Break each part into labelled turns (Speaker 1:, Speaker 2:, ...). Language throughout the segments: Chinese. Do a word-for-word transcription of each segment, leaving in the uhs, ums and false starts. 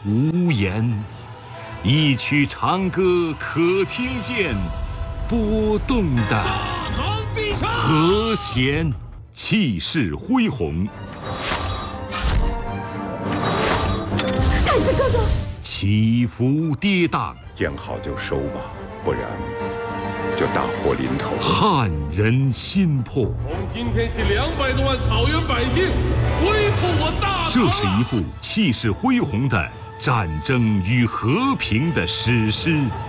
Speaker 1: 无言。一曲长歌可听见，拨动的和弦，气势恢宏。
Speaker 2: 太子哥哥，
Speaker 1: 起伏跌宕，
Speaker 3: 见好就收吧，不然就大祸临头。
Speaker 1: 撼人心魄。
Speaker 4: 从今天起，两百多万草原百姓恢复我大唐。
Speaker 1: 这是一部气势恢宏的战争与和平的史诗。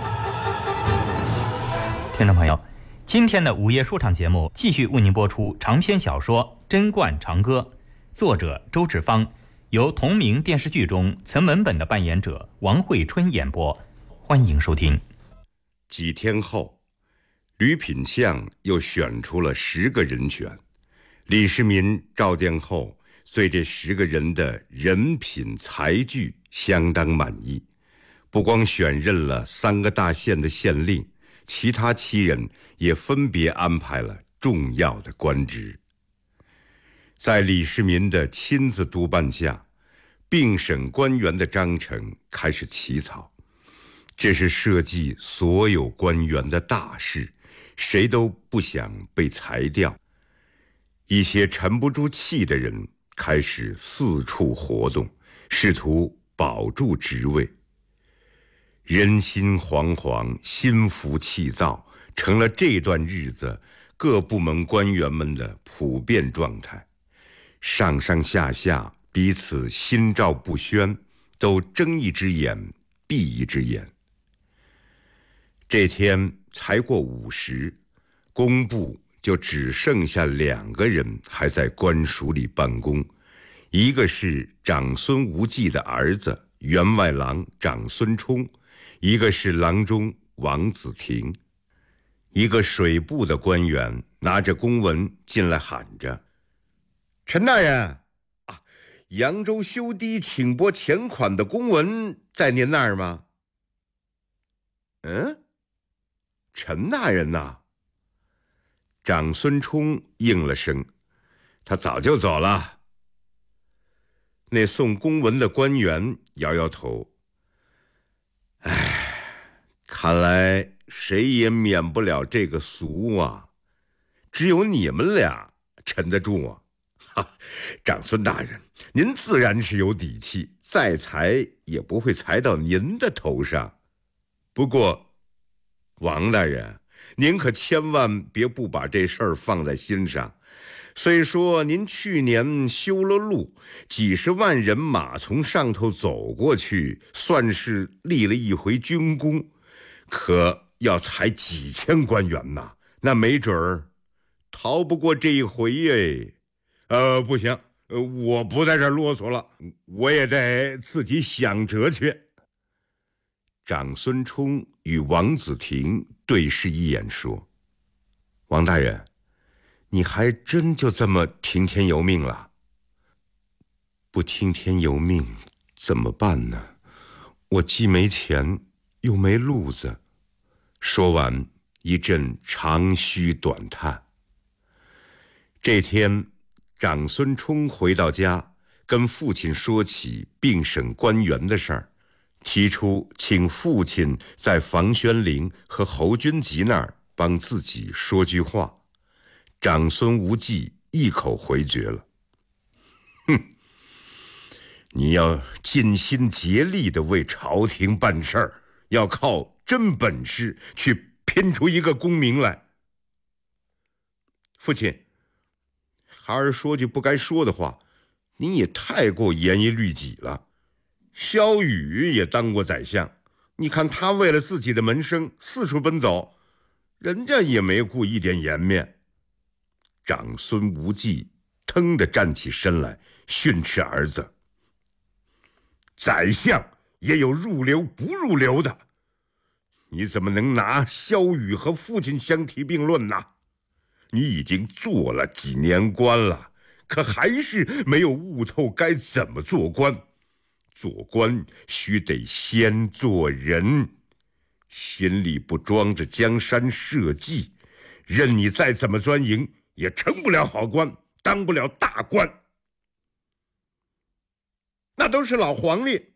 Speaker 5: 听众朋友，今天的午夜说唱节目继续为您播出长篇小说《贞观长歌》，作者周志芳，由同名电视剧中曾文本的扮演者王慧春演播。欢迎收听。
Speaker 3: 几天后，吕品相又选出了十个人选，李世民召见后，对这十个人的人品才具相当满意，不光选任了三个大县的县令，其他七人也分别安排了重要的官职。在李世民的亲自督办下，并审官员的章程开始起草。这是涉及所有官员的大事，谁都不想被裁掉。一些沉不住气的人开始四处活动，试图保住职位。人心惶惶，心浮气躁，成了这段日子各部门官员们的普遍状态。上上下下彼此心照不宣，都睁一只眼闭一只眼。这天才过午时，工部就只剩下两个人还在官署里办公，一个是长孙无忌的儿子员外郎长孙冲，一个是郎中王子廷。一个水部的官员拿着公文进来喊着：“陈大人啊，扬州修堤请拨钱款的公文在您那儿吗？”“嗯，陈大人呐。”长孙冲应了声，他早就走了。那送公文的官员摇摇头：“哎，看来谁也免不了这个俗啊，只有你们俩沉得住啊。哈，长孙大人，您自然是有底气，再裁也不会裁到您的头上。不过，王大人，您可千万别不把这事儿放在心上。虽说您去年修了路，几十万人马从上头走过去，算是立了一回军功，可要裁几千官员呐，那没准儿逃不过这一回耶。呃，不行，呃，我不在这儿啰嗦了，我也得自己想辙去。”长孙冲与王子廷对视一眼，说：“王大人，你还真就这么听天由命了？不听天由命怎么办呢？我既没钱，又没路子。”说完，一阵长吁短叹。这天，长孙冲回到家，跟父亲说起并审官员的事儿，提出请父亲在房玄龄和侯君集那儿帮自己说句话。长孙无忌一口回绝了：“哼，你要尽心竭力地为朝廷办事儿，要靠真本事去拼出一个功名来。”父亲，孩儿说句不该说的话，您也太过严以律己了。萧雨也当过宰相，你看他为了自己的门生四处奔走，人家也没顾一点颜面。长孙无忌腾地站起身来，训斥儿子：“宰相也有入流不入流的，你怎么能拿萧雨和父亲相提并论呢？你已经做了几年官了，可还是没有悟透该怎么做官。做官须得先做人，心里不装着江山社稷，任你再怎么钻营，也成不了好官，当不了大官。那都是老黄历，